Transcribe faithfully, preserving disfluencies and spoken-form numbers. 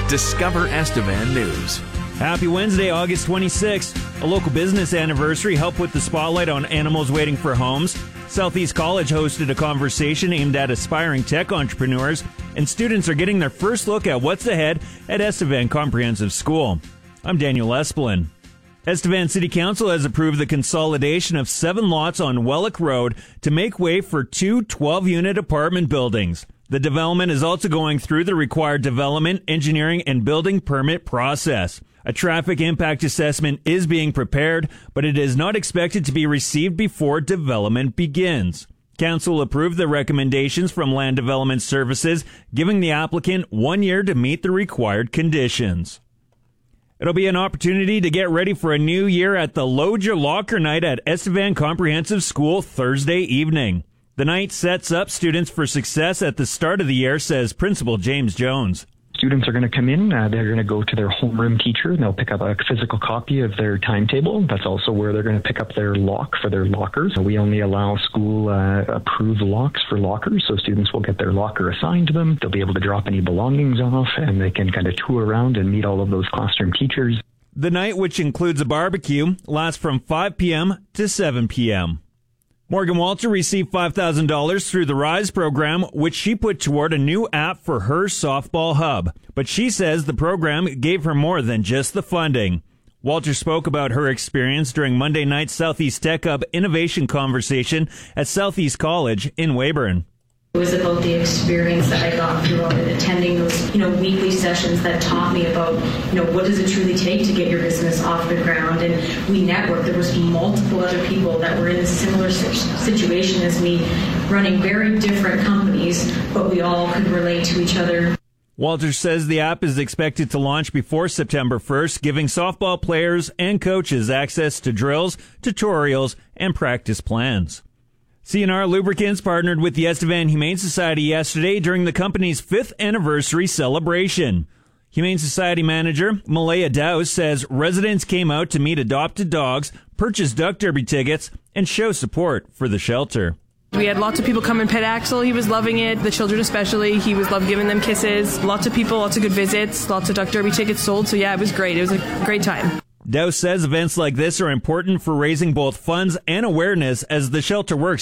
Discover Estevan News. Happy Wednesday, August twenty-sixth. A local business anniversary helped put the spotlight on animals waiting for homes. Southeast College hosted a conversation aimed at aspiring tech entrepreneurs, and students are getting their first look at what's ahead at Estevan Comprehensive School. I'm Daniel Esplin. Estevan City Council has approved the consolidation of seven lots on Wellick Road to make way for two twelve-unit apartment buildings. The development is also going through the required development, engineering, and building permit process. A traffic impact assessment is being prepared, but it is not expected to be received before development begins. Council approved the recommendations from Land Development Services, giving the applicant one year to meet the required conditions. It'll be an opportunity to get ready for a new year at the Load Your Locker Night at Estevan Comprehensive School Thursday evening. The night sets up students for success at the start of the year, says Principal James Jones. Students are going to come in, uh, they're going to go to their homeroom teacher, and they'll pick up a physical copy of their timetable. That's also where they're going to pick up their lock for their lockers. We only allow school-approved uh, locks for lockers, so students will get their locker assigned to them. They'll be able to drop any belongings off, and they can kind of tour around and meet all of those classroom teachers. The night, which includes a barbecue, lasts from five p.m. to seven p.m. Morgan Walter received five thousand dollars through the RISE program, which she put toward a new app for her softball hub. But she says the program gave her more than just the funding. Walter spoke about her experience during Monday night's Southeast Tech Hub Innovation Conversation at Southeast College in Weyburn. It was about the experience that I got through attending those, you know, weekly sessions that taught me about, you know, what does it truly take to get your business off the ground. And we networked. There was multiple other people that were in a similar situation as me, running very different companies, but we all could relate to each other. Walter says the app is expected to launch before September first, giving softball players and coaches access to drills, tutorials, and practice plans. C and R Lubricants partnered with the Estevan Humane Society yesterday during the company's fifth anniversary celebration. Humane Society manager Malaya Dowse says residents came out to meet adopted dogs, purchase duck derby tickets, and show support for the shelter. We had lots of people come and pet Axel. He was loving it. The children especially. He was loved giving them kisses. Lots of people, lots of good visits, lots of duck derby tickets sold. So yeah, it was great. It was a great time. Dowse says events like this are important for raising both funds and awareness as the shelter works